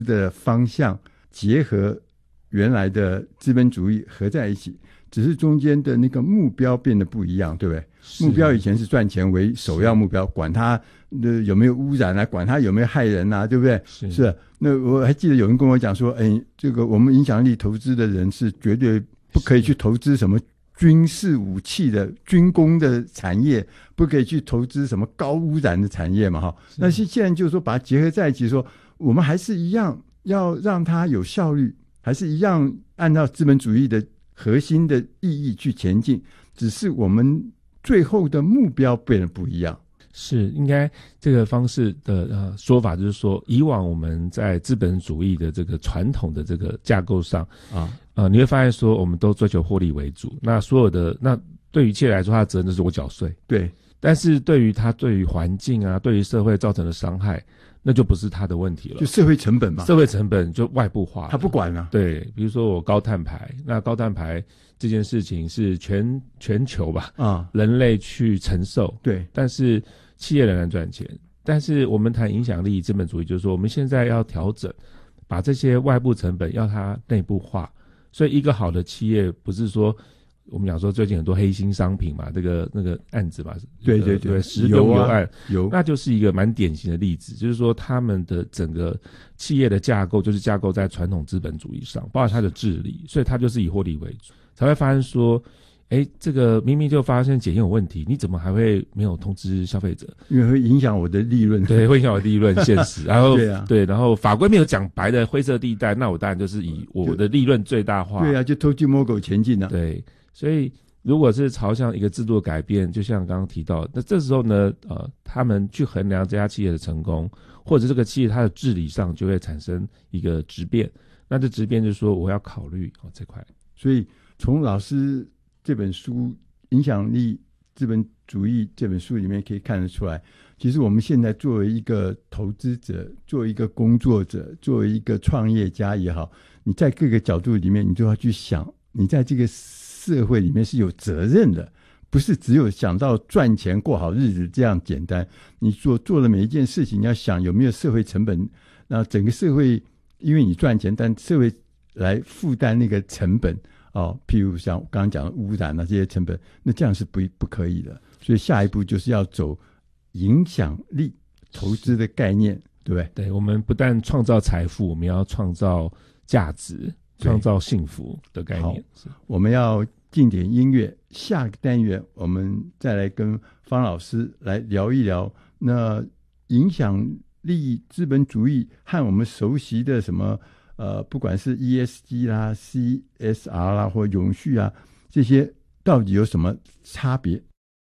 的方向结合原来的资本主义合在一起，只是中间的那个目标变得不一样，对不对？目标以前是赚钱为首要目标，管它有没有污染啊，管它有没有害人啊，对不对？是。那我还记得有人跟我讲说，这个我们影响力投资的人是绝对不可以去投资什么军事武器的军工的产业，不可以去投资什么高污染的产业嘛，哈。那现在就是说把它结合在一起，说我们还是一样要让它有效率，还是一样按照资本主义的核心的意义去前进，只是我们最后的目标变得不一样。 是，应该这个方式的说法就是说，以往我们在资本主义的这个传统的这个架构上你会发现说我们都追求获利为主，那所有的那对于企业来说，它的责任就是我缴税， 对， 但是对于环境啊，对于社会造成的伤害，那就不是他的问题了， 就社会成本嘛， 社会成本就外部化了， 他不管了。 对，比如说我高碳排，那高碳排这件事情是全球吧人类去承受， 对， 但是企业仍然赚钱。但是我们谈影响力资本主义，就是说我们现在要调整，把这些外部成本要它内部化。所以一个好的企业不是说我们讲说最近很多黑心商品嘛，那个案子嘛，对，食用油案，那就是一个蛮典型的例子，就是说他们的整个企业的架构就是架构在传统资本主义上，包括它的治理，所以它就是以获利为主，才会发生说这个明明就发现检验有问题，你怎么还会没有通知消费者？ 因为会影响我的利润。 对，会影响我的利润现实。然后对，然后法规没有讲白的灰色地带，那我当然就是以我的利润最大化。 对啊，就偷鸡摸狗前进啊。 对，所以如果是朝向一个制度的改变，就像刚刚提到，那这时候呢，他们去衡量这家企业的成功，或者这个企业它的治理上就会产生一个质变。那这质变就是说，我要考虑这块。 所以从老师这本书《影响力资本主义》这本书里面可以看得出来，其实我们现在作为一个投资者，作为一个工作者，作为一个创业家也好，你在各个角度里面，你都要去想，你在这个社会里面是有责任的，不是只有想到赚钱过好日子这样简单。你做的每一件事情，你要想有没有社会成本，然后整个社会因为你赚钱，但社会来负担那个成本。譬如像我刚刚讲的污染这些成本，那这样是不可以的。所以下一步就是要走影响力投资的概念，对不对？ 对，我们不但创造财富，我们要创造价值，创造幸福的概念。 我们要进点音乐，下个单元我们再来跟方老师来聊一聊那影响力资本主义和我们熟悉的什么不管是 ESG 啦 CSR 啦或永续啊，这些到底有什么差别？